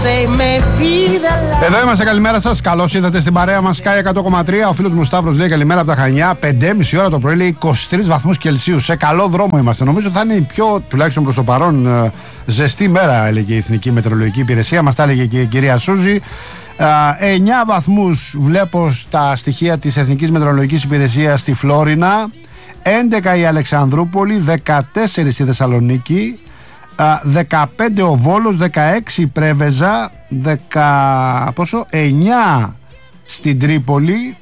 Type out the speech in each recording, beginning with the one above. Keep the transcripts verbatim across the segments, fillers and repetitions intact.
Εδώ είμαστε, καλημέρα σας. Καλώς ήρθατε στην παρέα μας Sky εκατό κόμμα τρία. Ο φίλος μου Σταύρος λέει καλημέρα από τα Χανιά. πέντε και μισή ώρα το πρωί, λέει είκοσι τρεις βαθμούς Κελσίου. Σε καλό δρόμο είμαστε. Νομίζω ότι θα είναι η πιο, τουλάχιστον προς το παρόν, ζεστή μέρα, έλεγε η Εθνική Μετεωρολογική Υπηρεσία. Μας τα έλεγε και η κυρία Σούζη. εννιά βαθμούς βλέπω στα στοιχεία της Εθνικής Μετεωρολογικής Υπηρεσίας στη Φλόρινα. έντεκα η Αλεξανδρούπολη. δεκατέσσερα η Θεσσαλονίκη. δεκαπέντε ο Βόλος, δεκαέξι η Πρέβεζα, δέκα, πόσο, εννιά στην Τρίπολη,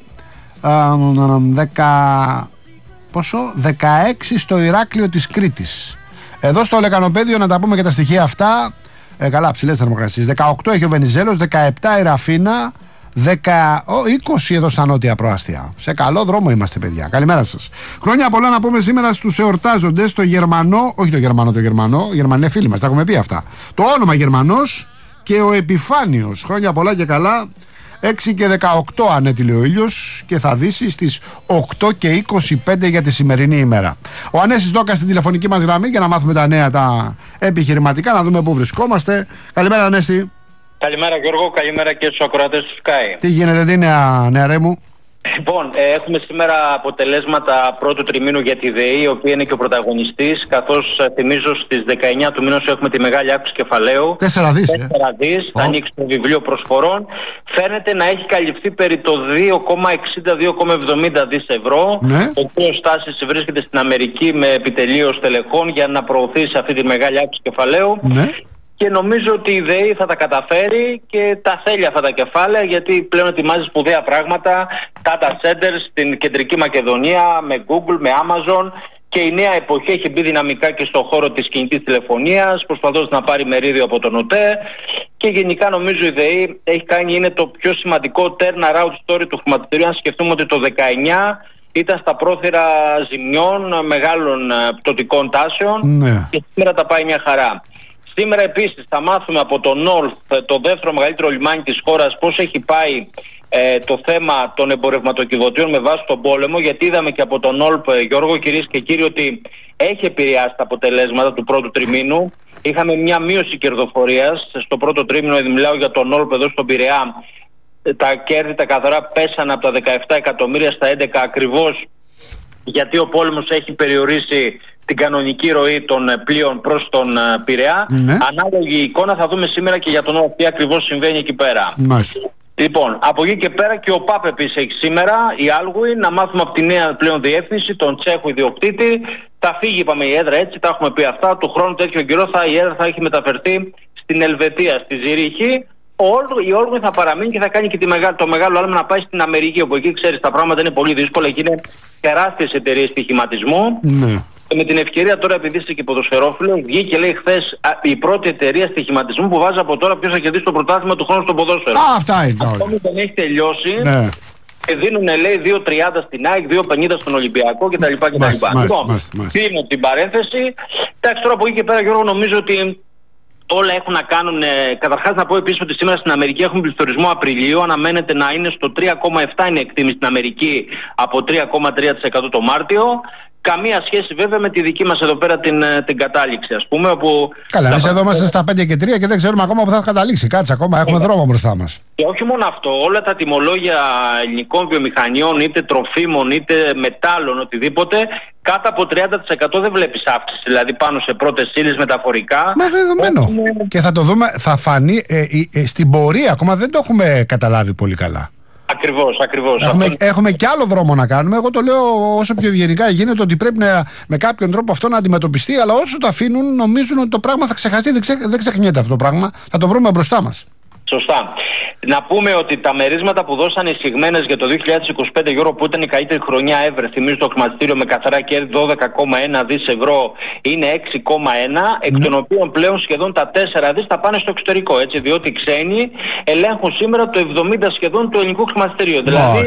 δέκα, πόσο, δεκαέξι στο Ηράκλειο της Κρήτης. Εδώ στο Λεκανοπέδιο, να τα πούμε και τα στοιχεία αυτά, ε, καλά, ψηλές θερμοκρασίες. δεκαοκτώ έχει ο Βενιζέλος, δεκαεπτά η Ραφίνα, δέκα, είκοσι εδώ στα νότια προάστια. Σε καλό δρόμο είμαστε, παιδιά. Καλημέρα σας. Χρόνια πολλά να πούμε σήμερα στους εορτάζοντες. Το Γερμανό, όχι το Γερμανό, το Γερμανό. Οι Γερμανοί είναι φίλοι μας, τα έχουμε πει αυτά. Το όνομα Γερμανός και ο Επιφάνιος. Χρόνια πολλά και καλά. έξι και δεκαοκτώ ανέτειλε ο ήλιος και θα δύσει στις οκτώ και είκοσι πέντε για τη σημερινή ημέρα. Ο Ανέσης Δόκας στην τηλεφωνική μας γραμμή για να μάθουμε τα νέα τα επιχειρηματικά, να δούμε πού βρισκόμαστε. Καλημέρα, Ανέστη. Καλημέρα, Γιώργο, καλημέρα και στους ακροατές του Sky. Τι γίνεται, τι νέα, νεαρέ μου? Λοιπόν, ε, έχουμε σήμερα αποτελέσματα πρώτου τριμήνου για τη ΔΕΗ, η οποία είναι και ο πρωταγωνιστής, καθώς ε, θυμίζω στις δεκαεννιά του μήνους έχουμε τη μεγάλη αύξηση κεφαλαίου. Τέσσερα δις. Τέσσερα δις, θα ανοίξει το βιβλίο προσφορών. Φαίνεται να έχει καλυφθεί περί το δύο κόμμα εξήντα με δύο κόμμα εβδομήντα δις ευρώ. Ναι. Ο κ. Στάσης βρίσκεται στην Αμερική με επιτελείο στελεχών για να προωθήσει αυτή τη μεγάλη αύξηση κεφαλαίου. Ναι. Και νομίζω ότι η ΔΕΗ θα τα καταφέρει και τα θέλει αυτά τα κεφάλαια, γιατί πλέον ετοιμάζει σπουδαία πράγματα, data centers στην Κεντρική Μακεδονία, με Google, με Amazon, και η νέα εποχή έχει μπει δυναμικά και στον χώρο της κινητής τηλεφωνίας, προσπαθώντας να πάρει μερίδιο από τον ΟΤΕ, και γενικά νομίζω η ΔΕΗ έχει κάνει, είναι το πιο σημαντικό turnaround story του χρηματιστηρίου, αν σκεφτούμε ότι το δεκαεννιά ήταν στα πρόθυρα ζημιών, μεγάλων πτωτικών τάσεων, ναι. Και σήμερα τα πάει μια χαρά. Σήμερα επίσης θα μάθουμε από το North, το δεύτερο μεγαλύτερο λιμάνι της χώρας, πώς έχει πάει ε, το θέμα των εμπορευματοκιβωτίων με βάση τον πόλεμο, γιατί είδαμε και από τον Νόλπ, Γιώργο, κυρίες και κύριοι, ότι έχει επηρεάσει τα αποτελέσματα του πρώτου τριμήνου. Είχαμε μια μείωση κερδοφορίας στο πρώτο τρίμηνο, μιλάω για τον Νόλπ εδώ στον Πειραιά. Τα κέρδη τα καθαρά πέσανε από τα δεκαεπτά εκατομμύρια στα έντεκα, ακριβώς γιατί ο πόλεμος έχει περιορίσει την κανονική ροή των πλοίων προς τον Πειραιά. Ναι. Ανάλογη εικόνα θα δούμε σήμερα και για τον Νόρθ, τι ακριβώς συμβαίνει εκεί πέρα. Μάλιστα. Λοιπόν, από εκεί και πέρα και ο ΠΑΠ επίσης έχει σήμερα, η Άλγουιν, να μάθουμε από τη νέα πλέον διεύθυνση, τον Τσέχο ιδιοκτήτη. Θα φύγει, είπαμε, η έδρα, έτσι, τα έχουμε πει αυτά. Του χρόνου τέτοιο καιρό θα, η έδρα θα έχει μεταφερθεί στην Ελβετία, στη Ζηρίχη. Η Άλγουιν θα παραμείνει και θα κάνει και τη μεγάλη, το μεγάλο άλμα να πάει στην Αμερική, όπου εκεί ξέρεις τα πράγματα είναι πολύ δύσκολα, εκεί είναι τεράστιες εταιρείες στοιχηματισμού. Ναι. Και με την ευκαιρία τώρα, επειδή είσαι και ποδοσφαιρόφιλος, βγήκε, λέει, χθες η πρώτη εταιρεία στοιχηματισμού που βάζει από τώρα ποιος θα κερδίσει το πρωτάθλημα του χρόνου στο ποδόσφαιρο. Α, αυτά είναι. Ακόμη δεν έχει τελειώσει. Ναι. Και δίνουν, λέει, δύο τριάντα στην ΑΕΚ, δύο πενήντα στον Ολυμπιακό κτλ. Λοιπόν, κλείνω την παρένθεση. Εντάξει, τώρα από εκεί και πέρα, Γιώργο, νομίζω ότι όλα έχουν να κάνουν. Ε, καταρχάς, να πω επίσης ότι σήμερα στην Αμερική έχουμε πληθωρισμό Απριλίου. Αναμένεται να είναι στο τρία κόμμα επτά είναι εκτίμηση στην Αμερική από τρία κόμμα τρία τοις εκατό το Μάρτιο. Καμία σχέση βέβαια με τη δική μας εδώ πέρα την, την κατάληξη, ας πούμε. Όπου καλά, εμείς εδώ είμαστε στα πέντε και τρία και δεν ξέρουμε ακόμα που θα καταλήξει. Κάτσε ακόμα, έχουμε δρόμο μπροστά μας. Και όχι μόνο αυτό, όλα τα τιμολόγια ελληνικών βιομηχανιών, είτε τροφίμων, είτε μετάλλων, οτιδήποτε, κάτω από τριάντα τοις εκατό δεν βλέπεις αύξηση. Δηλαδή πάνω σε πρώτες ύλες, μεταφορικά. Μα δεδομένο. Έχουμε... Και θα το δούμε, θα φανεί ε, ε, ε, στην πορεία. Ακόμα δεν το έχουμε καταλάβει πολύ καλά. Ακριβώς, ακριβώς. Έχουμε, αυτό... έχουμε και άλλο δρόμο να κάνουμε. Εγώ το λέω όσο πιο ευγενικά γίνεται, ότι πρέπει να, με κάποιον τρόπο αυτό να αντιμετωπιστεί. Αλλά όσο το αφήνουν, νομίζουν ότι το πράγμα θα ξεχαστεί. Δεν, ξε, δεν ξεχνιέται αυτό το πράγμα. Θα το βρούμε μπροστά μας. Σωστά. Να πούμε ότι τα μερίσματα που δώσαν οι εισηγμένες για το δύο χιλιάδες είκοσι πέντε, Γιώργο, που ήταν η καλύτερη χρονιά ever, θυμίζω το χρηματιστήριο με καθαρά κέρδη δώδεκα κόμμα ένα δις ευρώ, είναι έξι κόμμα ένα, mm. εκ των οποίων πλέον σχεδόν τα τέσσερα δις θα πάνε στο εξωτερικό. Έτσι, διότι οι ξένοι ελέγχουν σήμερα το εβδομήντα σχεδόν του ελληνικού χρηματιστηρίου. Δηλαδή,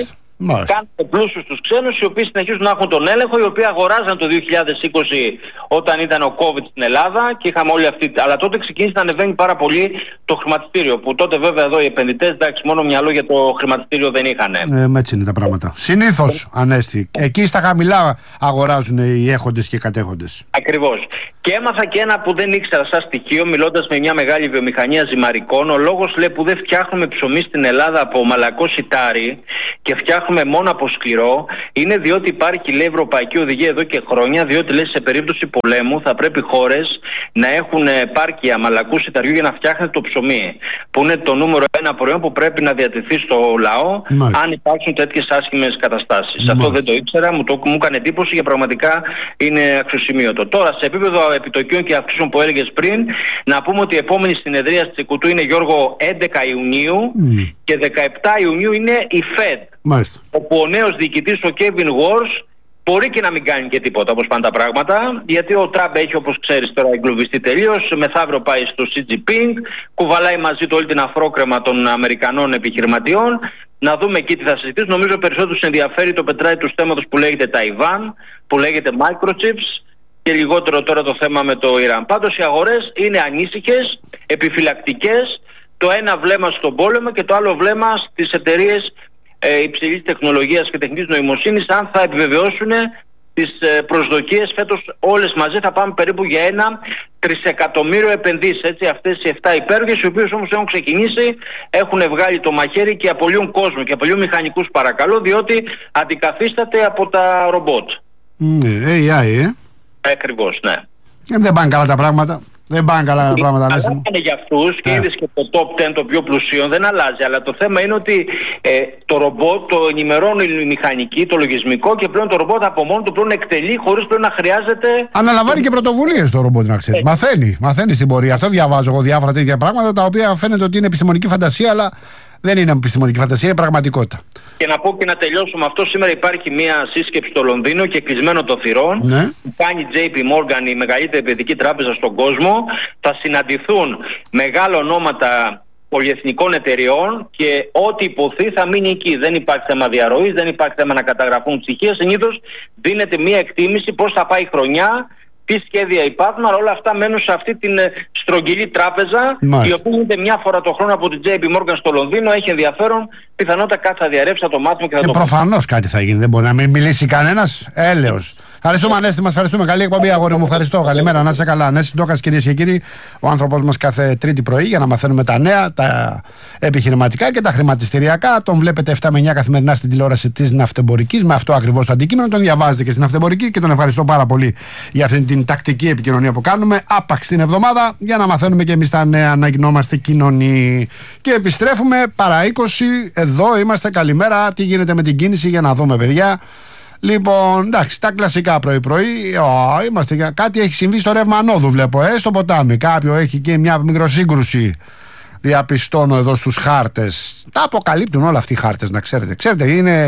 Κάνετε πλούσιους τους ξένους, οι οποίοι συνεχίζουν να έχουν τον έλεγχο, οι οποίοι αγοράζαν το δύο χιλιάδες είκοσι όταν ήταν ο COVID στην Ελλάδα και είχαμε όλη αυτή. Αλλά τότε ξεκίνησε να ανεβαίνει πάρα πολύ το χρηματιστήριο. Που τότε βέβαια εδώ οι επενδυτές, εντάξει, μόνο μυαλό για το χρηματιστήριο δεν είχαν. Ε, έτσι είναι τα πράγματα. Συνήθως, Ανέστη. Εκεί στα χαμηλά αγοράζουν οι έχοντες και οι κατέχοντες. Ακριβώς. Και έμαθα και ένα που δεν ήξερα σαν στοιχείο, μιλώντας με μια μεγάλη βιομηχανία ζυμαρικών. Ο λόγος, λέει, που δεν φτιάχνουμε ψωμί στην Ελλάδα από μαλακό σιτάρι και φτιάχνουμε μόνο από σκληρό, είναι διότι υπάρχει, λέει, ευρωπαϊκή οδηγία εδώ και χρόνια, διότι, λέει, σε περίπτωση πολέμου θα πρέπει χώρες να έχουν επάρκεια μαλακού σιταριού για να φτιάχνουν το ψωμί. Που είναι το νούμερο ένα προϊόν που πρέπει να διατεθεί στο λαό, Μάλιστα. αν υπάρξουν τέτοιες άσχημες καταστάσεις. Αυτό δεν το ήξερα, μου, το, μου έκανε εντύπωση και πραγματικά είναι αξιοσημείωτο. Τώρα, σε επίπεδο επιτοκίων και αυξήσεων που έλεγες πριν, να πούμε ότι η επόμενη συνεδρία της Εκουτού είναι, Γιώργο, έντεκα Ιουνίου mm. και δεκαεπτά Ιουνίου είναι η Fed. Μάλιστα. Όπου ο νέος διοικητής, ο Kevin Warsh, μπορεί και να μην κάνει και τίποτα όπως πάνε τα πράγματα, γιατί ο Τραμπ έχει, όπως ξέρεις, τώρα εγκλωβιστεί τελείως. Μεθαύριο πάει στο Xi Jinping, κουβαλάει μαζί του όλη την αφρόκρεμα των Αμερικανών επιχειρηματιών. Να δούμε εκεί τι θα συζητήσουν. Νομίζω περισσότερο τους ενδιαφέρει το πετράδι του θέματος που λέγεται Ταϊβάν, που λέγεται Microchips, και λιγότερο τώρα το θέμα με το Ιράν. Πάντως οι αγορές είναι ανήσυχες, επιφυλακτικές. Το ένα βλέμμα στον πόλεμο και το άλλο βλέμμα στις εταιρείες ε, υψηλής τεχνολογίας και τεχνητής νοημοσύνης, αν θα επιβεβαιώσουν τις ε, προσδοκίες. Φέτος όλες μαζί θα πάμε περίπου για ένα τρισεκατομμύριο επενδύσεις. Έτσι, αυτές οι εφτά υπέργειες, οι οποίες όμως έχουν ξεκινήσει, έχουν βγάλει το μαχαίρι και απολύουν κόσμο και απολύουν μηχανικούς, παρακαλώ, διότι αντικαθίσταται από τα ρομπότ. Mm, έι άι, ε. Ακριβώς, ναι. Ε, δεν πάνε καλά τα πράγματα. Δεν πάνε καλά τα πράγματα. Αλλά είναι για αυτούς και είδες και το top δέκα το πιο πλουσίων δεν αλλάζει. Αλλά το θέμα είναι ότι ε, το ρομπότ το ενημερώνει η μηχανική, το λογισμικό, και πλέον το ρομπότ από μόνο του πλέον εκτελεί χωρίς πλέον να χρειάζεται. Αναλαμβάνει και πρωτοβουλίες το ρομπότ, να ξέρει. Μαθαίνει, μαθαίνει στην πορεία. Αυτό διαβάζω εγώ, διάφορα τέτοια πράγματα τα οποία φαίνεται ότι είναι επιστημονική φαντασία, αλλά δεν είναι επιστημονική φαντασία, είναι πραγματικότητα. Και να πω και να τελειώσω με αυτό. Σήμερα υπάρχει μια σύσκεψη στο Λονδίνο και κλεισμένο των θυρών. Ναι. Που κάνει τζέι πι Morgan, η μεγαλύτερη επενδυτική τράπεζα στον κόσμο. Θα συναντηθούν μεγάλα ονόματα πολυεθνικών εταιριών και ό,τι υποθεί θα μείνει εκεί. Δεν υπάρχει θέμα διαρροής, δεν υπάρχει θέμα να καταγραφούν ψυχίες. Συνήθως δίνεται μια εκτίμηση πώς θα πάει η χρονιά, τι σχέδια υπάρχουν, αλλά όλα αυτά μένουν σε αυτή την στρογγυλή τράπεζα, Μάλιστα. η οποία γίνεται μια φορά το χρόνο από την τζέι πι Morgan στο Λονδίνο. Έχει ενδιαφέρον, πιθανότατα κάτι θα διαρρεύσει, θα το μάθουμε και θα ε, το προφανώς κάτι θα γίνει, δεν μπορεί να μην μιλήσει κανένας. Έλεος. Ευχαριστούμε, Ανέστη, μας ευχαριστούμε. Καλή εκπομπή, αγόρι μου. Ευχαριστώ. Καλημέρα, να είσαι καλά. Ανέστη Ντόκας, κυρίες και κύριοι, ο άνθρωπός μας κάθε Τρίτη πρωί για να μαθαίνουμε τα νέα, τα επιχειρηματικά και τα χρηματιστηριακά. Τον βλέπετε επτά με εννιά καθημερινά στην τηλεόραση της Ναυτεμπορικής, με αυτό ακριβώς το αντικείμενο. Τον διαβάζετε και στην Ναυτεμπορική και τον ευχαριστώ πάρα πολύ για αυτή την τακτική επικοινωνία που κάνουμε. Άπαξ την εβδομάδα για να μαθαίνουμε και εμείς τα νέα, να γινόμαστε κοινωνοί. Και επιστρέφουμε παρά είκοσι. Εδώ είμαστε. Καλημέρα. Τι γίνεται με την κίνηση για να δούμε, παιδιά. Λοιπόν, εντάξει, τα κλασικά πρωί-πρωί. Oh, είμαστε, κάτι έχει συμβεί στο ρεύμα ανόδου, βλέπω, ε, στο ποτάμι. Κάποιο έχει και μια μικροσύγκρουση. Διαπιστώνω εδώ στους χάρτες. Τα αποκαλύπτουν όλα αυτοί οι χάρτες, να ξέρετε. Ξέρετε, είναι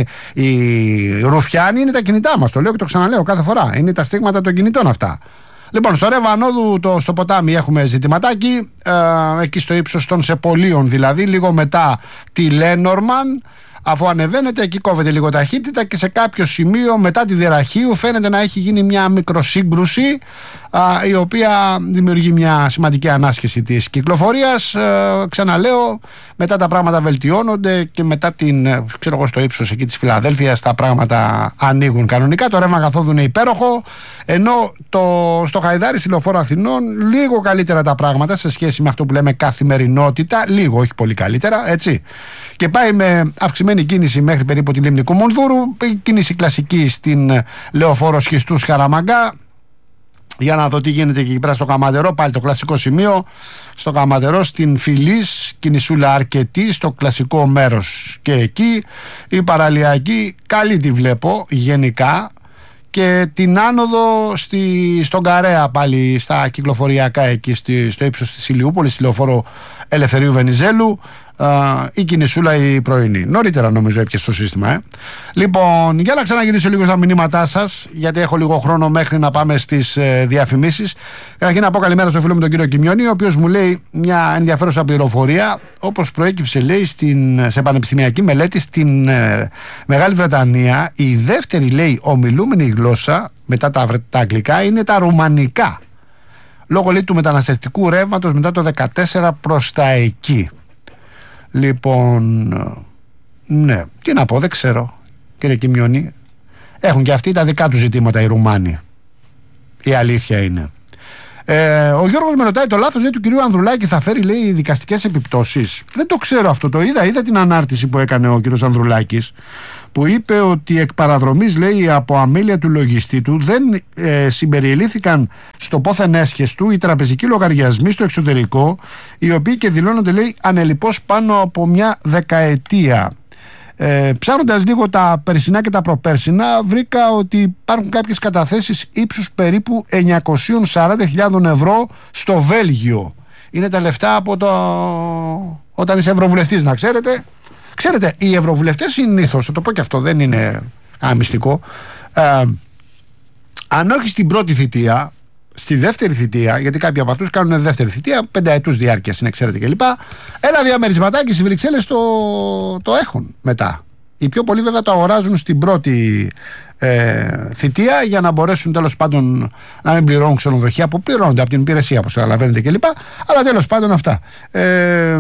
οι ρουφιάνοι, είναι τα κινητά μας. Το λέω και το ξαναλέω κάθε φορά. Είναι τα στίγματα των κινητών αυτά. Λοιπόν, στο ρεύμα ανόδου, το, στο ποτάμι, έχουμε ζητηματάκι. Ε, εκεί στο ύψος των Σεπολίων, δηλαδή, λίγο μετά τη Λένορμαν. Αφού ανεβαίνετε, εκεί κόβεται λίγο ταχύτητα και σε κάποιο σημείο μετά τη Διεραχείου φαίνεται να έχει γίνει μια μικροσύγκρουση, α, η οποία δημιουργεί μια σημαντική ανάσχεση της κυκλοφορίας. Α, ξαναλέω, μετά τα πράγματα βελτιώνονται και μετά την, ξέρω εγώ, στο ύψος εκεί της Φιλαδέλφειας τα πράγματα ανοίγουν κανονικά. Το ρεύμα καθόδου είναι υπέροχο, ενώ το, στο Χαϊδάρι, στη Λεωφόρο Αθηνών, λίγο καλύτερα τα πράγματα σε σχέση με αυτό που λέμε καθημερινότητα, λίγο, όχι πολύ καλύτερα, έτσι. Και πάει με αυξημένη κίνηση μέχρι περίπου τη Λίμνη Κουμουνδούρου, κίνηση κλασική στην Λεωφόρο Σχιστούς Καραμαγκά. Για να δω τι γίνεται και εκεί πέρα στο Καματερό, πάλι το κλασικό σημείο. Στο Καματερό, στην Φιλής, κινησούλα αρκετή, στο κλασικό μέρος και εκεί. Η παραλιακή, καλή τη βλέπω γενικά. Και την άνοδο στη, στον Καρέα πάλι στα κυκλοφοριακά εκεί στη, στο ύψος της Ηλιούπολης, στη Λεωφόρο Ελευθερίου Βενιζέλου. α, η κινησούλα η πρωινή. Νωρίτερα νομίζω έπιασε το σύστημα. Ε. Λοιπόν, για να ξαναγυρίσω λίγο στα μηνύματά σας, γιατί έχω λίγο χρόνο μέχρι να πάμε στις ε, διαφημίσεις. Καταρχήν να πω καλημέρα στο φίλο μου τον κύριο Κιμιώνη, ο οποίος μου λέει μια ενδιαφέρουσα πληροφορία, όπως προέκυψε λέει στην, σε πανεπιστημιακή μελέτη στην ε, Μεγάλη Βρετανία. Η δεύτερη λέει ομιλούμενη γλώσσα μετά τα, τα αγγλικά είναι τα ρουμανικά. Λόγω λέει του μεταναστευτικού ρεύματος μετά το δεκατέσσερα προς τα εκεί. Λοιπόν, ναι, τι να πω, δεν ξέρω, κύριε Κιμιώνη. Έχουν και αυτοί τα δικά του ζητήματα οι Ρουμάνοι. Η αλήθεια είναι. Ε, ο Γιώργος με ρωτάει, το λάθος λέει, του κυρίου Ανδρουλάκη θα φέρει λέει δικαστικές επιπτώσεις. Δεν το ξέρω αυτό, το είδα, είδα την ανάρτηση που έκανε ο κύριος Ανδρουλάκης, που είπε ότι εκ παραδρομής λέει από αμέλεια του λογιστή του δεν ε, συμπεριελήφθηκαν στο πόθεν έσχες του οι τραπεζικοί λογαριασμοί στο εξωτερικό, οι οποίοι και δηλώνονται λέει ανελιπώς πάνω από μια δεκαετία. Ε, ψάχνοντας λίγο τα περσινά και τα προπέρσινα, βρήκα ότι υπάρχουν κάποιες καταθέσεις ύψους περίπου εννιακόσιες σαράντα χιλιάδες ευρώ στο Βέλγιο. Είναι τα λεφτά από το... όταν είσαι ευρωβουλευτής, να ξέρετε. Ξέρετε, οι ευρωβουλευτές συνήθως, θα το πω και αυτό, δεν είναι αμυστικό, ε, αν όχι στην πρώτη θητεία, στη δεύτερη θητεία, γιατί κάποιοι από αυτούς κάνουν δεύτερη θητεία, πενταετούς διάρκειας είναι, ξέρετε κλπ. Ένα διαμερισματάκι στις Βρυξέλλες το, το έχουν μετά. Οι πιο πολλοί βέβαια το αγοράζουν στην πρώτη ε, θητεία για να μπορέσουν τέλος πάντων να μην πληρώνουν ξενοδοχεία που πληρώνονται από την υπηρεσία, όπως καταλαβαίνετε κλπ. Αλλά τέλος πάντων αυτά. Ε,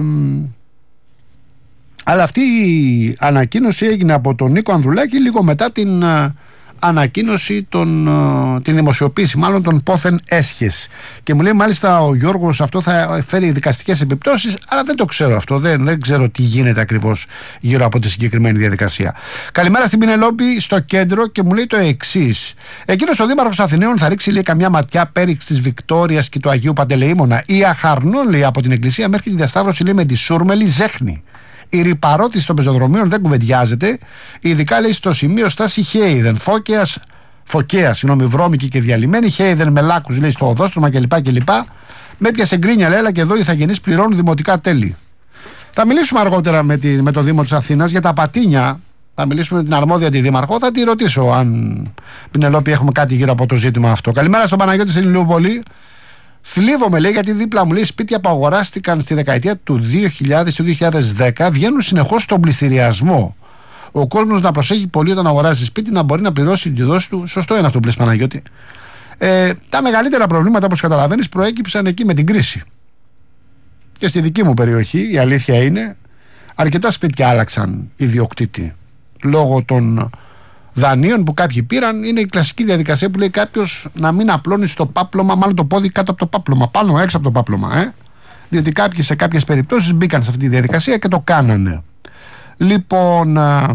αλλά αυτή η ανακοίνωση έγινε από τον Νίκο Ανδρουλάκη λίγο μετά την ε, ανακοίνωση, των, ε, την δημοσιοποίηση μάλλον των πόθεν έσχες. Και μου λέει μάλιστα ο Γιώργος αυτό θα φέρει δικαστικές επιπτώσεις, αλλά δεν το ξέρω αυτό, δεν, δεν ξέρω τι γίνεται ακριβώς γύρω από τη συγκεκριμένη διαδικασία. Καλημέρα στην Πινελόπη στο κέντρο και μου λέει το εξής. Εκείνος ο Δήμαρχος Αθηναίων θα ρίξει λέει καμιά ματιά πέριξ της Βικτόριας και του Αγίου Παντελεήμονα. Η Αχαρνών λέει από την εκκλησία μέχρι τη διασταύρωση λέει με τη Σούρμελη ζέχνη. Η ρηπαρότηση των πεζοδρομίων δεν κουβεντιάζεται, ειδικά λέει στο σημείο στάση Χέιδεν, Φώκαιας, Φωκαία, συγγνώμη, βρώμικη και διαλυμένη, Χέιδεν με λάκους λέει στο οδόστρωμα κλπ. κλπ. Με έπιασε γκρίνια, λέει, και εδώ οι ηθαγενείς πληρώνουν δημοτικά τέλη. Θα μιλήσουμε αργότερα με, τη, με το Δήμο της Αθήνας για τα πατίνια. Θα μιλήσουμε με την αρμόδια τη Δήμαρχο. Θα τη ρωτήσω αν, Πινελόπη, έχουμε κάτι γύρω από το ζήτημα αυτό. Καλημέρα στον Παναγιώτη στην Ηλιούπολη. Θλίβομαι λέει γιατί δίπλα μου λέει σπίτια που αγοράστηκαν στη δεκαετία του δύο χιλιάδες και του δύο χιλιάδες δέκα βγαίνουν συνεχώς στον πληστηριασμό. Ο κόσμος να προσέχει πολύ όταν αγοράζει σπίτι να μπορεί να πληρώσει τη δόση του. Σωστό είναι αυτό που λες, Παναγιώτη. Ε, τα μεγαλύτερα προβλήματα, όπως καταλαβαίνεις, προέκυψαν εκεί με την κρίση. Και στη δική μου περιοχή η αλήθεια είναι αρκετά σπίτια άλλαξαν ιδιοκτήτη λόγω των δανείων που κάποιοι πήραν. Είναι η κλασική διαδικασία που λέει κάποιος να μην απλώνει στο πάπλωμα, μάλλον το πόδι κάτω από το πάπλωμα, πάνω έξω από το πάπλωμα. Ε? Διότι κάποιοι σε κάποιες περιπτώσεις μπήκαν σε αυτή τη διαδικασία και το κάνανε. Λοιπόν, α,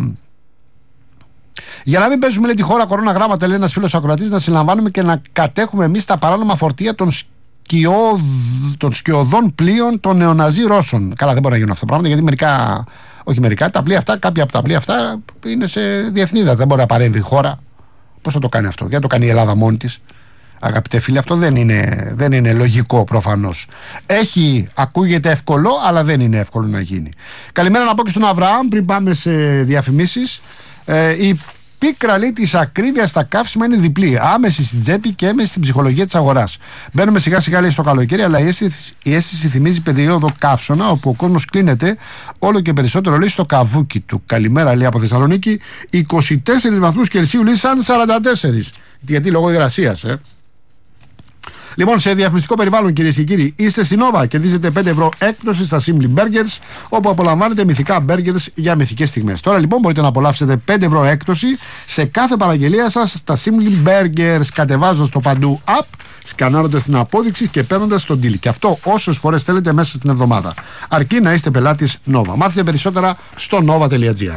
για να μην παίζουμε λέει, τη χώρα κορώνα γράμματα, λέει ένας φίλος ακροατής, να συλλαμβάνουμε και να κατέχουμε εμείς τα παράνομα φορτία των, σκιώδ, των σκιωδών πλοίων των νεοναζί Ρώσων. Καλά, δεν μπορεί να γίνουν αυτά τα πράγματα γιατί μερικά. Όχι μερικά, τα πλοία αυτά, κάποια από τα πλοία αυτά είναι σε διεθνή, δεν μπορεί να παρέμβει η χώρα. Πώς θα το κάνει αυτό, γιατί το κάνει η Ελλάδα μόνη της. Αγαπητέ φίλε, αυτό δεν είναι, δεν είναι λογικό προφανώς. Έχει, ακούγεται εύκολο, αλλά δεν είναι εύκολο να γίνει. Καλημέρα να πω και στον Αβραάμ πριν πάμε σε διαφημίσεις. Ε, η πίκρα λέει της ακρίβειας στα καύσιμα είναι διπλή. Άμεση στην τσέπη και έμεση στην ψυχολογία της αγοράς. Μπαίνουμε σιγά σιγά λέει στο καλοκαίρι, αλλά η αίσθηση, η αίσθηση θυμίζει περίοδο καύσωνα, όπου ο κόσμος κλείνεται όλο και περισσότερο λέει στο καβούκι του. Καλημέρα λέει από Θεσσαλονίκη. είκοσι τέσσερις βαθμούς Κελσίου λέει σαν σαράντα τέσσερα. Γιατί λόγω υγρασίας, ε. Λοιπόν, σε διαφημιστικό περιβάλλον, κυρίες και κύριοι, είστε στην Nova. Κερδίζετε πέντε ευρώ έκπτωση στα Simply Burgers, όπου απολαμβάνετε μυθικά burgers για μυθικές στιγμές. Τώρα λοιπόν μπορείτε να απολαύσετε πέντε ευρώ έκπτωση σε κάθε παραγγελία σας στα Simply Burgers, κατεβάζοντας το παντού app, σκανάροντας την απόδειξη και παίρνοντας τον deal. Και αυτό όσες φορές θέλετε μέσα στην εβδομάδα. Αρκεί να είστε πελάτης Nova. Μάθετε περισσότερα στο nova τελεία gr.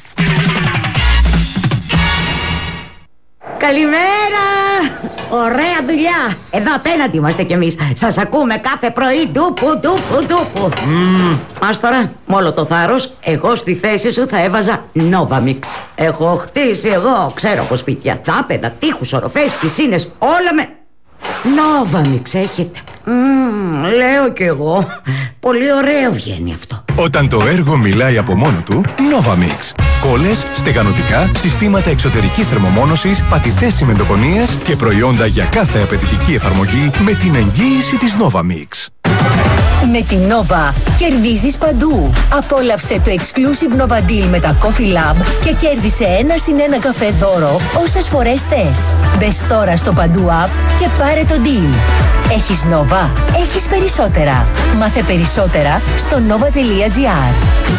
Καλημέρα! Ωραία δουλειά! Εδώ απέναντι είμαστε κι εμείς. Σας ακούμε κάθε πρωί. Ντούπου, ντούπου, ντούπου. Mm. Ας τώρα, με όλο το θάρρος, εγώ στη θέση σου θα έβαζα Novamix. Έχω χτίσει εγώ, ξέρω από σπίτια. Δάπεδα, τείχους, οροφές, πισίνες, όλα με Novamix έχετε. Mm, λέω κι εγώ. Πολύ ωραίο βγαίνει αυτό. Όταν το έργο μιλάει από μόνο του, Novamix. Κόλλες, στεγανοτικά, συστήματα εξωτερικής θερμομόνωσης, πατητές τσιμεντοκονίες και προϊόντα για κάθε απαιτητική εφαρμογή με την εγγύηση της Novamix. Με την Nova κερδίζεις παντού. Απόλαυσε το exclusive Nova Deal με τα Coffee Lab και κέρδισε ένα συν ένα καφέ δώρο όσες φορές θες. Μπες τώρα στο Παντού App και πάρε το deal. Έχεις Nova, έχεις περισσότερα. Μάθε περισσότερα στο nova τελεία gr.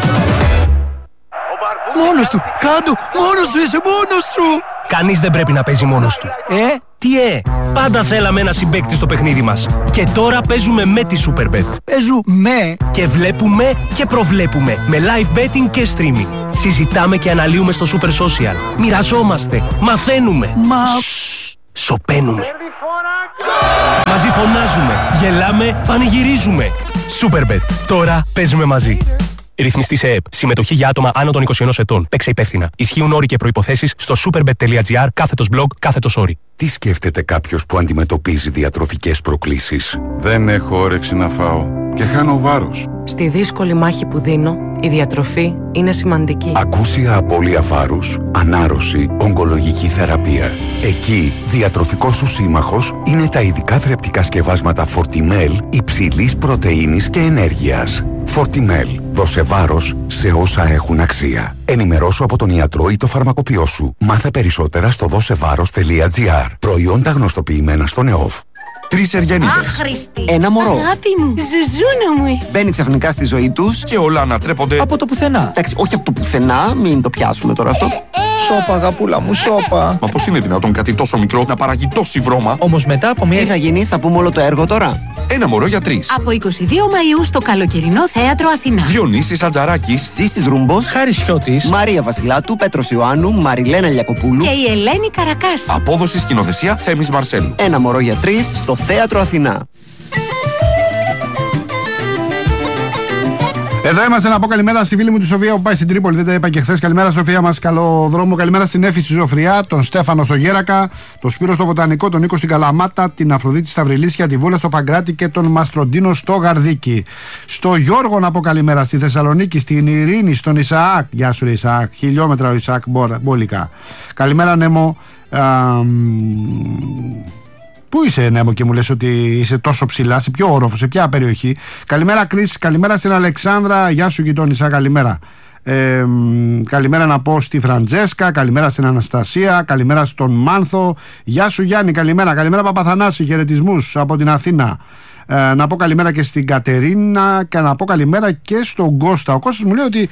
Μόνος του! Κάντο! Μόνος σου είσαι! Μόνος σου! Κανείς δεν πρέπει να παίζει μόνος του. Ε? Τι ε! Πάντα θέλαμε ένα συμπαίκτη στο παιχνίδι μας. Και τώρα παίζουμε με τη Superbet. Παίζουμε! Και βλέπουμε και προβλέπουμε με live betting και streaming. Συζητάμε και αναλύουμε στο Super Social. Μοιραζόμαστε. Μαθαίνουμε. Μα... Σοπαίνουμε. Μαζί φωνάζουμε. Γελάμε. Πανηγυρίζουμε. Superbet. Τώρα παίζουμε μαζί. Ρυθμιστή σε ΕΕΠ. Συμμετοχή για άτομα άνω των είκοσι ενός ετών. Παίξε υπεύθυνα. Ισχύουν όροι και προϋποθέσεις στο superbet τελεία gr κάθετος blog κάθετος όροι. Τι σκέφτεται κάποιος που αντιμετωπίζει διατροφικές προκλήσεις? Δεν έχω όρεξη να φάω και χάνω βάρος. Στη δύσκολη μάχη που δίνω, η διατροφή είναι σημαντική. Ακούσια απώλεια βάρους, ανάρρωση, ογκολογική θεραπεία. Εκεί, διατροφικός σου σύμμαχος είναι τα ειδικά θρεπτικά σκευάσματα Fortimel υψηλής πρωτεΐνης και ενέργειας. Fortimel. Δώσε βάρος σε όσα έχουν αξία. Ενημερώσου από τον ιατρό ή το φαρμακοποιό σου. Μάθε περισσότερα στο δώσεβάρος τελεία gr. Προϊόντα γνωστοποιημένα στον ΕΟΦ. Τρεις Εργενίδες. Άχρηστη. Ένα μωρό. Αγάπη μου. Ζουζούνα μου εσύ. Μπαίνει ξαφνικά στη ζωή τους και όλα ανατρέπονται από το πουθενά. Εντάξει, όχι από το πουθενά, μην το πιάσουμε τώρα αυτό. Ε, ε. Σώπα, αγαπούλα μου, σώπα. Μα πώς είναι δυνατόν κάτι τόσο μικρό να παράγει τόση βρώμα? Όμως μετά από μια. Τι θα γίνει, θα πούμε όλο το έργο τώρα. Ένα μωρό για τρεις. Από είκοσι δύο Μαΐου στο καλοκαιρινό θέατρο Αθηνά. Διονύσης Ατζαράκης, Ζήσης Ρούμπος, Χάρης Χιώτης, Μαρία Βασιλάτου, Πέτρος Ιωάννου, Μαριλένα Λιακοπούλου και η Ελένη Καρακάση. Απόδοση σκηνοθεσία Θέμης Μαρσέλου. Ένα μωρό για τρεις στο θέατρο Αθηνά. Εδώ είμαστε να πω καλημέρα στη φίλη μου τη Σοφία που πάει στην Τρίπολη. Δεν τα είπα και χθες. Καλημέρα, Σοφία μας. Καλό δρόμο. Καλημέρα στην Έφη στη Ζωφριά, τον Στέφανο στο Γέρακα, τον Σπύρο στο Βοτανικό, τον Νίκο στην Καλαμάτα, την Αφροδίτη στα Βρυλίσια, τη Βούλα στο Παγκράτη και τον Μαστροντίνο στο Γαρδίκι. Στο Γιώργο να πω καλημέρα στη Θεσσαλονίκη, στην Ειρήνη, στον Ισαάκ. Γεια σου, Ισαάκ. Χιλιόμετρα ο Ισαάκ μπόλικα. Καλημέρα, Νέμο. Α, Πού είσαι, Νέμο, και μου λες ότι είσαι τόσο ψηλά, σε ποιο όροφο, σε ποια περιοχή? Καλημέρα, Κρίς, καλημέρα στην Αλεξάνδρα, γεια σου γειτόνισσα, καλημέρα. Ε, καλημέρα να πω στη Φραντζέσκα, καλημέρα στην Αναστασία, καλημέρα στον Μάνθο, γεια σου Γιάννη, καλημέρα, καλημέρα Παπαθανάση, χαιρετισμούς από την Αθήνα. Ε, να πω καλημέρα και στην Κατερίνα και να πω καλημέρα και στον Κώστα. Ο Κώστας μου λέει ότι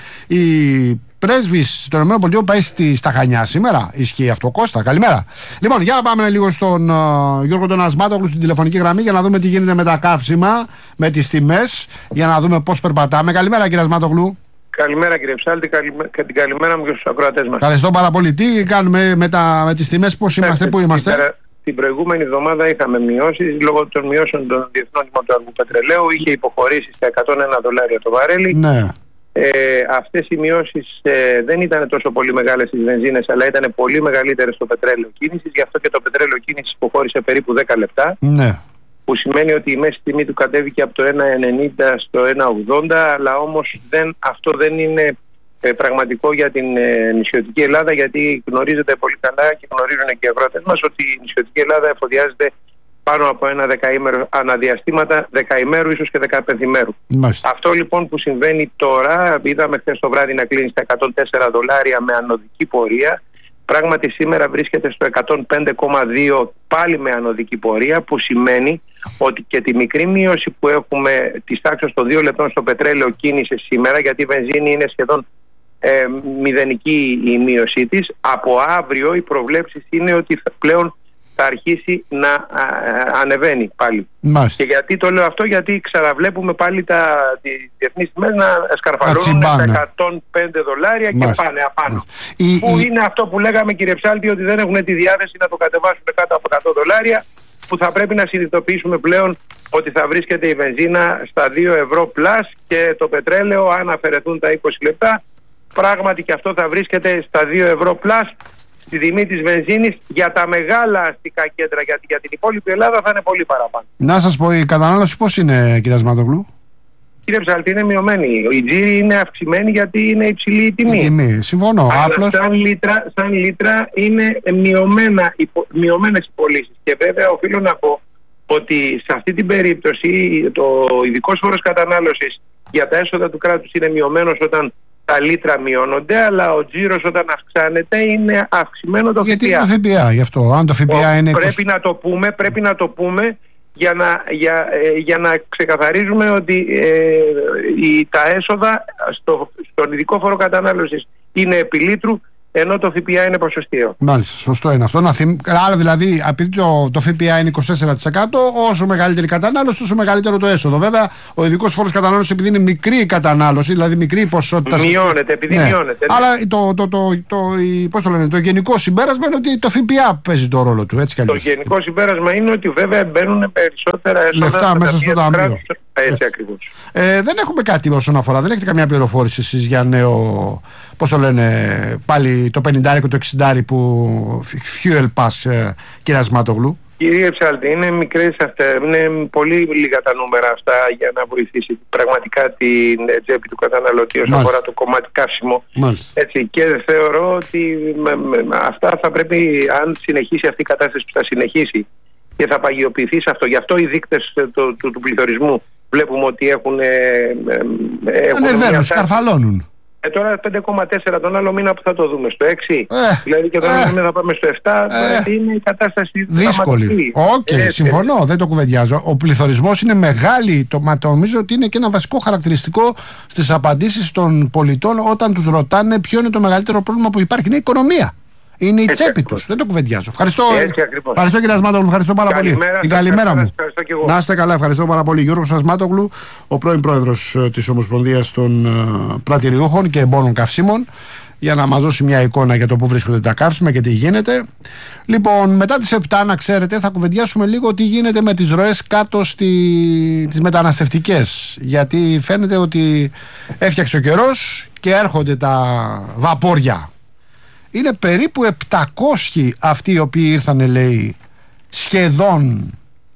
η πρέσβης των ΗΠΑ πάει στη, στα Χανιά σήμερα. Ισχύει αυτό, Κώστα? Καλημέρα. Λοιπόν, για να πάμε λίγο στον uh, Γιώργο τον Ασμάτογλου στην τηλεφωνική γραμμή για να δούμε τι γίνεται με τα καύσιμα, με τις τιμές, για να δούμε πώς περπατάμε. Καλημέρα, κύριε Ασμάτογλου. Καλημέρα, κύριε Ψάλτη, και την καλημέρα μου και στους ακροατές μας. Ευχαριστώ πάρα πολύ. Τι κάνουμε με, τα, με τις τιμές, πώς είμαστε, πού είμαστε? Την προηγούμενη εβδομάδα είχαμε μειώσεις λόγω των μειώσεων των διεθνών τιμών του αργού πετρελαίου. Είχε υποχωρήσει στα εκατόν ένα δολάρια το βαρέλι. Ναι. Ε, αυτές οι μειώσεις ε, δεν ήταν τόσο πολύ μεγάλες στις βενζίνες, αλλά ήταν πολύ μεγαλύτερες στο πετρέλαιο κίνησης. Γι' αυτό και το πετρέλαιο κίνησης υποχώρησε περίπου δέκα λεπτά. Ναι. Που σημαίνει ότι η μέση τιμή του κατέβηκε από το ένα ενενήντα στο ένα ογδόντα, αλλά όμως δεν, αυτό δεν είναι ε, πραγματικό για την ε, νησιωτική Ελλάδα, γιατί γνωρίζετε πολύ καλά και γνωρίζουν και οι αγρότες μας ότι η νησιωτική Ελλάδα εφοδιάζεται πάνω από ένα δεκαήμερο, αναδιαστήματα δεκαημέρου, ίσως και δεκαπενθημέρου. Μάλιστα. Αυτό λοιπόν που συμβαίνει τώρα, είδαμε χθες το βράδυ να κλείνει στα εκατόν τέσσερα δολάρια με ανωδική πορεία. Πράγματι σήμερα βρίσκεται στο εκατόν πέντε κόμμα δύο πάλι με ανωδική πορεία, που σημαίνει ότι και τη μικρή μείωση που έχουμε της τάξης των δύο λεπτών στο πετρέλαιο κίνηση σήμερα, γιατί η βενζίνη είναι σχεδόν ε, μηδενική η μείωσή της, από αύριο οι προβλέψεις είναι ότι πλέον θα αρχίσει να α, α, ανεβαίνει πάλι. Μάλιστα. Και γιατί το λέω αυτό? Γιατί ξαναβλέπουμε πάλι τα διεθνείς τιμές να σκαρφαλώνουν τα εκατόν πέντε δολάρια. Μάλιστα. Και πάνε απάνω. Η, που η... είναι αυτό που λέγαμε, κύριε Ψάλτη, ότι δεν έχουν τη διάθεση να το κατεβάσουν κάτω από εκατό δολάρια, που θα πρέπει να συνειδητοποιήσουμε πλέον ότι θα βρίσκεται η βενζίνα στα δύο ευρώ πλάς και το πετρέλαιο, αν αφαιρεθούν τα είκοσι λεπτά, πράγματι και αυτό θα βρίσκεται στα δύο ευρώ πλάς. στη τιμή της βενζίνης για τα μεγάλα αστικά κέντρα, γιατί για την υπόλοιπη Ελλάδα θα είναι πολύ παραπάνω. Να σας πω, η κατανάλωση πώς είναι, κύριε Ασμάτογλου? Κύριε Ψαλτή, είναι μειωμένη. Η τζίρη είναι αυξημένη γιατί είναι υψηλή η τιμή. Η τιμή, συμφωνώ. Αλλά Απλώς... σαν, λίτρα, σαν λίτρα είναι μειωμένα, υπο, μειωμένες οι πωλήσεις. Και βέβαια οφείλω να πω ότι σε αυτή την περίπτωση το ειδικός φόρος κατανάλωσης για τα έσοδα του κράτους είναι μειωμένος όταν τα λίτρα μειώνονται, αλλά ο τζίρος όταν αυξάνεται είναι αυξημένο το γιατί ΦΠΑ. Γιατί είναι το ΦΠΑ, γι' αυτό. Αν το ΦΠΑ είναι πρέπει είκοσι... να το πούμε, πρέπει να το πούμε για να, για, ε, για να ξεκαθαρίζουμε ότι ε, η, τα έσοδα στο, στον ειδικό φόρο κατανάλωσης είναι επί λίτρου, ενώ το ΦΠΑ είναι ποσοστιαίο. Μάλιστα, σωστό είναι αυτό. Να θυμ... Άρα δηλαδή, επειδή το, το ΦΠΑ είναι είκοσι τέσσερα τοις εκατό, όσο μεγαλύτερη κατανάλωση, τόσο μεγαλύτερο το έσοδο. Βέβαια, ο ειδικός φόρος κατανάλωσης, επειδή είναι μικρή η κατανάλωση, δηλαδή μικρή η ποσότητα. Μειώνεται, επειδή ναι. μειώνεται. Ναι. Αλλά το, το, το, το, πώς το, λένε, το γενικό συμπέρασμα είναι ότι το ΦΠΑ παίζει το ρόλο του. Έτσι κι το γενικό συμπέρασμα είναι ότι βέβαια μπαίνουν περισσότερα έσοδα λεφτά μέσα στο ταμείο. Έτσι ακριβώς. Ε, δεν έχουμε κάτι όσον αφορά, δεν έχετε καμιά πληροφόρηση εσείς για νέο, πώς το λένε, πάλι το πενήντα και το εξήντα που fuel pass, ε, κύριε Ασμάτογλου? Κύριε Ψάλτη, είναι μικρές αυτά, είναι πολύ λίγα τα νούμερα αυτά για να βοηθήσει πραγματικά την τσέπη του καταναλωτή όσον αφορά το κομμάτι καύσιμο. Έτσι, και θεωρώ ότι με, με, με, αυτά θα πρέπει, αν συνεχίσει αυτή η κατάσταση που θα συνεχίσει και θα παγιοποιηθεί σε αυτό. Γι' αυτό οι δείκτες του, του, του πληθωρισμού βλέπουμε ότι έχουν. Ε, ε, ανεβαίνουν, σκαρφαλώνουν. Ε, τώρα πέντε κόμμα τέσσερα τον άλλο μήνα που θα το δούμε στο έξι. Ε, δηλαδή και τον άλλο μήνα θα πάμε στο επτά. Ε, είναι η κατάσταση δύσκολη. Οκ, okay, συμφωνώ, δεν το κουβεντιάζω. Ο πληθωρισμός είναι μεγάλη. Το, μα το νομίζω ότι είναι και ένα βασικό χαρακτηριστικό στις απαντήσεις των πολιτών όταν τους ρωτάνε ποιο είναι το μεγαλύτερο πρόβλημα που υπάρχει. Είναι η οικονομία. Είναι η έτσι τσέπη του. Δεν το κουβεντιάζω. Ευχαριστώ, ευχαριστώ κύριε Ασμάτογλου, ευχαριστώ πάρα καλημέρα, πολύ. Την καλημέρα μου. Να είστε καλά, ευχαριστώ πάρα πολύ. Γιώργος Ασμάτογλου, ο πρώην πρόεδρος της Ομοσπονδίας των Πρατηριούχων και Εμπόρων Καυσίμων, για να μας δώσει μια εικόνα για το πού βρίσκονται τα καύσιμα και τι γίνεται. Λοιπόν, μετά τις επτά, να ξέρετε, θα κουβεντιάσουμε λίγο τι γίνεται με τις ροές κάτω στη... τις μεταναστευτικές. Γιατί φαίνεται ότι έφτιαξε ο καιρός και έρχονται τα βαπόρια. Είναι περίπου επτακόσιοι αυτοί οι οποίοι ήρθαν, λέει, σχεδόν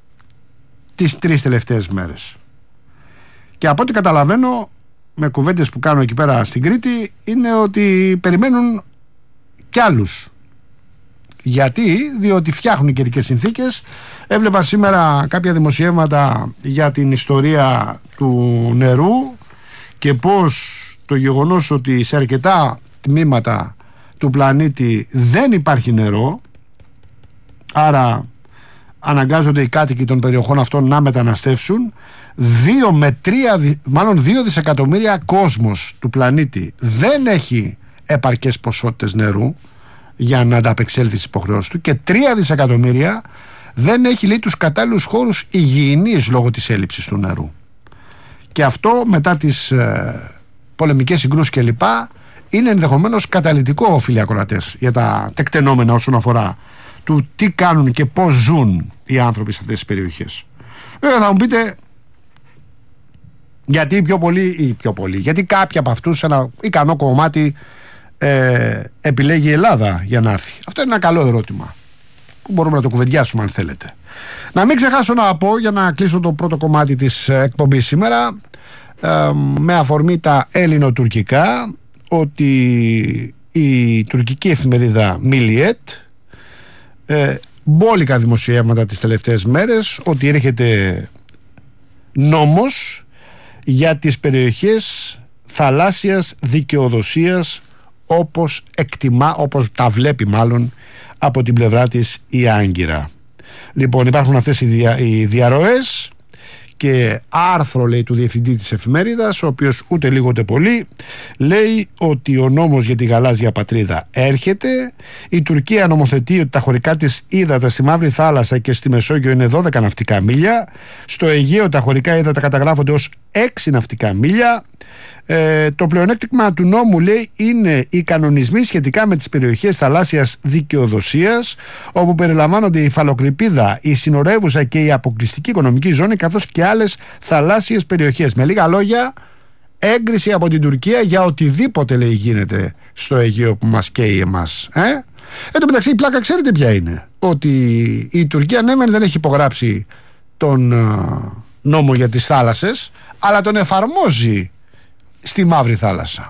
τις τρεις τελευταίες μέρες. Και από ό,τι καταλαβαίνω, με κουβέντες που κάνω εκεί πέρα στην Κρήτη, είναι ότι περιμένουν κι άλλους. Γιατί? Διότι φτιάχνουν καιρικές συνθήκες. Έβλεπα σήμερα κάποια δημοσιεύματα για την ιστορία του νερού και πως το γεγονός ότι σε αρκετά τμήματα του πλανήτη δεν υπάρχει νερό, άρα αναγκάζονται οι κάτοικοι των περιοχών αυτών να μεταναστεύσουν. Δύο με τρία, μάλλον δύο δισεκατομμύρια κόσμος του πλανήτη δεν έχει επαρκές ποσότητες νερού για να ανταπεξέλθει στις υποχρεώσεις του και τρία δισεκατομμύρια δεν έχει, λέει, τους κατάλληλους χώρους υγιεινής λόγω της έλλειψης του νερού. Και αυτό μετά τις ε, πολεμικές συγκρούσεις κλπ. Είναι ενδεχομένως καταλυτικό, φίλοι ακροατές, για τα τεκτενόμενα όσον αφορά του τι κάνουν και πώς ζουν οι άνθρωποι σε αυτές τις περιοχές. Βέβαια θα μου πείτε, γιατί πιο πολύ ή πιο πολύ, γιατί κάποιοι από αυτούς ένα ικανό κομμάτι ε, επιλέγει η Ελλάδα για να έρθει. Αυτό είναι ένα καλό ερώτημα που μπορούμε να το κουβεντιάσουμε αν θέλετε. Να μην ξεχάσω να πω, για να κλείσω το πρώτο κομμάτι της εκπομπής σήμερα, ε, με αφορμή τα ελληνοτουρκικά, ότι η τουρκική εφημερίδα Milliyet, ε, μπόλικα δημοσιεύματα τις τελευταίες μέρες, ότι έρχεται νόμος για τις περιοχές θαλάσσιας δικαιοδοσίας, όπως εκτιμά, όπως τα βλέπει μάλλον από την πλευρά της η Άγκυρα. Λοιπόν, υπάρχουν αυτές οι, δια, οι διαρροές και άρθρο, λέει, του διευθυντή της εφημερίδας, ο οποίος ούτε λίγο ούτε πολύ λέει ότι ο νόμος για τη γαλάζια πατρίδα έρχεται. Η Τουρκία νομοθετεί ότι τα χωρικά της ύδατα στη Μαύρη Θάλασσα και στη Μεσόγειο είναι δώδεκα ναυτικά μίλια. Στο Αιγαίο τα χωρικά ύδατα καταγράφονται ως έξι ναυτικά μίλια. Ε, το πλεονέκτημα του νόμου, λέει, είναι οι κανονισμοί σχετικά με τις περιοχές θαλάσσιας δικαιοδοσίας, όπου περιλαμβάνονται η υφαλοκρηπίδα, η συνορεύουσα και η αποκλειστική οικονομική ζώνη, καθώς και άλλες θαλάσσιες περιοχές. Με λίγα λόγια, έγκριση από την Τουρκία για οτιδήποτε, λέει, γίνεται στο Αιγαίο που μας καίει εμάς. Ε? Εν τω μεταξύ η πλάκα ξέρετε ποια είναι? Ότι η Τουρκία ναι μεν δεν έχει υπογράψει τον νόμο για τις θάλασσες, αλλά τον εφαρμόζει στη Μαύρη Θάλασσα.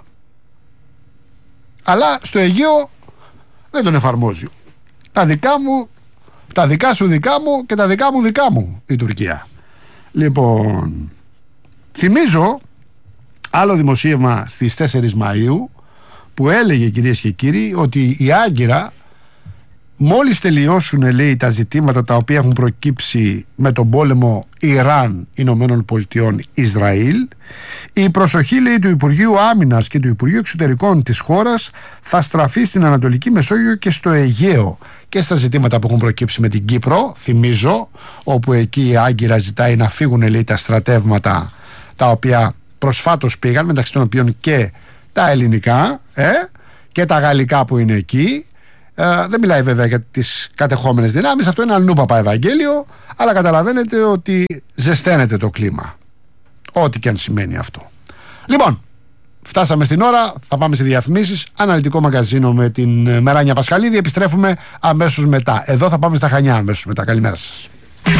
Αλλά στο Αιγαίο δεν τον εφαρμόζει. Τα δικά μου, τα δικά σου δικά μου και τα δικά μου δικά μου η Τουρκία. Λοιπόν, θυμίζω άλλο δημοσίευμα στις τέσσερις Μαΐου που έλεγε, κυρίες και κύριοι, ότι η Άγκυρα, μόλις τελειώσουν, λέει, τα ζητήματα τα οποία έχουν προκύψει με τον πόλεμο Ιράν, Ηνωμένων Πολιτειών, Ισραήλ, η προσοχή, λέει, του Υπουργείου Άμυνας και του Υπουργείου Εξωτερικών της χώρας θα στραφεί στην Ανατολική Μεσόγειο και στο Αιγαίο και στα ζητήματα που έχουν προκύψει με την Κύπρο, θυμίζω, όπου εκεί η Άγκυρα ζητάει να φύγουν, λέει, τα στρατεύματα τα οποία προσφάτως πήγαν, μεταξύ των οποίων και τα ελληνικά ε, και τα γαλλικά που είναι εκεί. Ε, δεν μιλάει βέβαια για τις κατεχόμενες δυνάμεις, αυτό είναι αλλού παπά Ευαγγέλιο, αλλά καταλαβαίνετε ότι ζεσταίνεται το κλίμα, ό,τι και αν σημαίνει αυτό. Λοιπόν, φτάσαμε στην ώρα, θα πάμε σε διαφημίσεις. Αναλυτικό μαγκαζίνο με την Μεράνια Πασχαλίδη, επιστρέφουμε αμέσως μετά. Εδώ θα πάμε στα Χανιά αμέσως μετά. Καλημέρα σας.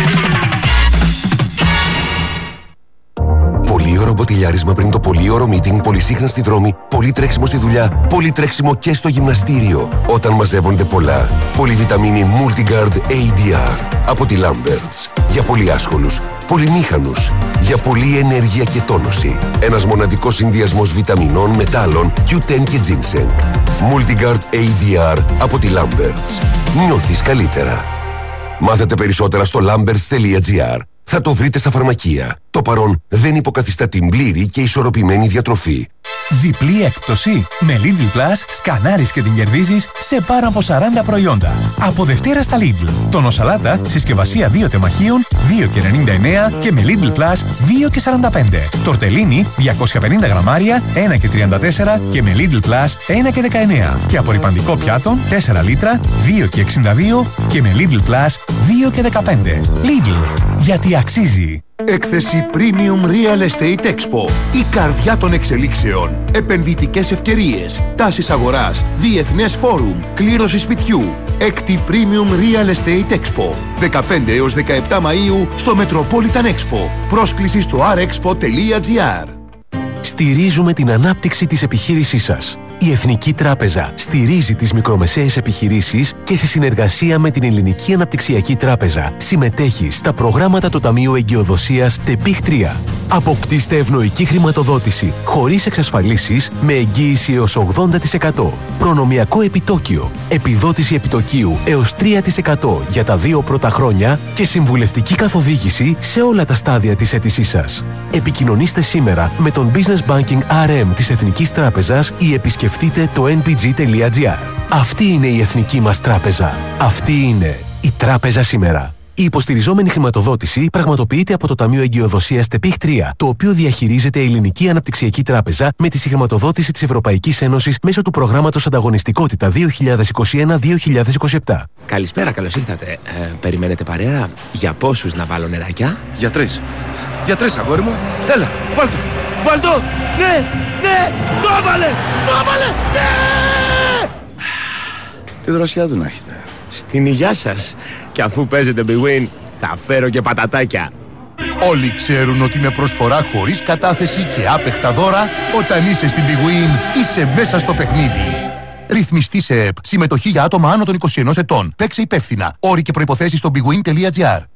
Πολύωρο μποτιλιάρισμα πριν το πολύωρο meeting, πολυσύχνα στη δρόμη, πολύ τρέξιμο στη δουλειά, πολύ τρέξιμο και στο γυμναστήριο. Όταν μαζεύονται πολλά, πολυβιταμίνη Multigard έι ντι αρ από τη Lamberts. Για πολύ άσχολους, πολυμήχανους, για πολλή ενέργεια και τόνωση. Ένας μοναδικός συνδυασμός βιταμινών, μετάλλων, κιου τεν και ginseng. Multigard έι ντι αρ από τη Lamberts. Νιώθεις καλύτερα. Μάθετε περισσότερα στο lamberts τελεία gr. Θα το βρείτε στα φαρμακεία. Το παρόν δεν υποκαθιστά την πλήρη και ισορροπημένη διατροφή. Διπλή έκπτωση. Με Lidl Plus σκανάρεις και την κερδίζεις σε πάνω από σαράντα προϊόντα. Από Δευτέρα στα Lidl. Τόνο σαλάτα, συσκευασία δύο τεμαχίων, δύο και ενενήντα εννέα και με Lidl Plus δύο και σαράντα πέντε. Τορτελίνι, διακόσια πενήντα γραμμάρια, ένα και τριάντα τέσσερα και με Lidl Plus ένα και δεκαεννέα. Και απορρυπαντικό πιάτων, τέσσερα λίτρα, δύο και εξήντα δύο και με Lidl Plus δύο και δεκαπέντε. Lidl. Γιατί αξίζει. Έκθεση Premium Real Estate Expo. Η καρδιά των εξελίξεων. Επενδυτικές ευκαιρίες. Τάσεις αγοράς. Διεθνές φόρουμ. Κλήρωση σπιτιού. Έκτη Premium Real Estate Expo. δεκαπέντε έως δεκαεπτά Μαΐου στο Metropolitan Expo. Πρόσκληση στο αρ εξπο τελεία τζι αρ. Στηρίζουμε την ανάπτυξη της επιχείρησής σας. Η Εθνική Τράπεζα στηρίζει τις μικρομεσαίες επιχειρήσεις και σε συνεργασία με την Ελληνική Αναπτυξιακή Τράπεζα συμμετέχει στα προγράμματα του Ταμείου Εγκυοδοσίας ΤΕΠΙΧ τρία. Αποκτήστε ευνοϊκή χρηματοδότηση χωρίς εξασφαλίσεις με εγγύηση έως ογδόντα τοις εκατό. Προνομιακό επιτόκιο, επιδότηση επιτοκίου έως τρία τοις εκατό για τα δύο πρώτα χρόνια και συμβουλευτική καθοδήγηση σε όλα τα στάδια της αίτησής σας. Επικοινωνήστε σήμερα με τον Business Banking αρ εμ της Εθνικής Τράπεζας ή επισκεφτείτε το εν πι τζι τελεία τζι αρ. Αυτή είναι η εθνική μας τράπεζα. Αυτή είναι η τράπεζα σήμερα. Η υποστηριζόμενη χρηματοδότηση πραγματοποιείται από το Ταμείο Εγκυοδοσίας ΤΕΠΙΧ τρία, το οποίο διαχειρίζεται η Ελληνική Αναπτυξιακή Τράπεζα με τη συγχρηματοδότηση της Ευρωπαϊκής Ένωσης μέσω του προγράμματος Ανταγωνιστικότητα δύο χιλιάδες είκοσι ένα δύο χιλιάδες είκοσι επτά. Καλησπέρα, καλώς ήρθατε. Ε, περιμένετε παρέα? Για πόσους να βάλω νεράκια? Για τρεις. Για τρεις, αγόρι μου. Έλα, βάλ' το. Βάλ' το. Ναι, ναι, το έβαλε, το έβαλε, ναι! Τι δροσιά του να έχετε. Στην υγειά σας. Και αφού παίζετε Big Win, θα φέρω και πατατάκια. Όλοι ξέρουν ότι με προσφορά χωρίς κατάθεση και άπεχτα δώρα, όταν είσαι στην Big Win, είσαι μέσα στο παιχνίδι. Ρυθμιστή σε ΕΠ. Συμμετοχή για άτομα άνω των είκοσι ενός ετών. Παίξε υπεύθυνα. Όροι και προϋποθέσεις στο bigwin τελεία τζι αρ.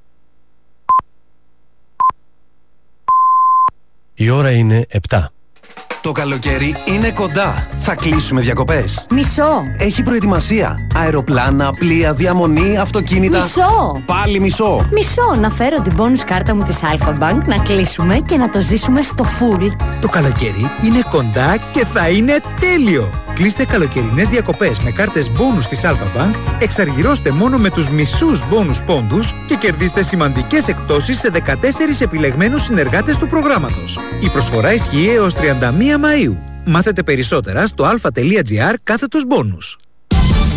Η ώρα είναι επτά. Το καλοκαίρι είναι κοντά. Θα κλείσουμε διακοπές. Μισό. Έχει προετοιμασία. Αεροπλάνα, πλοία, διαμονή, αυτοκίνητα. Μισό. Πάλι μισό. Μισό. Να φέρω την bonus κάρτα μου της Alpha Bank, να κλείσουμε και να το ζήσουμε στο full. Το καλοκαίρι είναι κοντά και θα είναι τέλειο. Κλείστε καλοκαιρινές διακοπές με κάρτες bonus της Alpha Bank, εξαργυρώστε μόνο με τους μισούς bonus πόντους και κερδίστε σημαντικές εκπτώσεις σε δεκατέσσερις επιλεγμένους συνεργάτες του προγράμματος. Η προσφορά ισχύει έως τριάντα μία Μαΐου. Μάθετε περισσότερα στο αλφα τελεία τζι αρ κάθετος bonus.